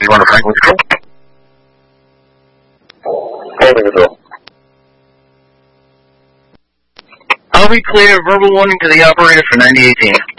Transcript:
You want to Franklin Control? Holding the bill. I'll be clear. Verbal warning to the operator for 9018.